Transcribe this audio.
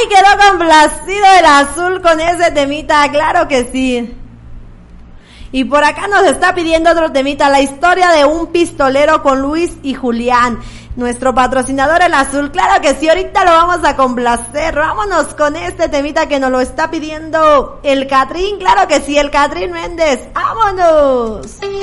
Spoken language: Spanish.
quedó complacido el Azul con ese temita, claro que sí. Y por acá nos está pidiendo otro temita, la historia de un pistolero con Luis y Julián. Nuestro patrocinador el Azul, claro que sí, ahorita lo vamos a complacer. Vámonos con este temita que nos lo está pidiendo el Catrín, claro que sí, el Catrín Méndez. ¡Vámonos!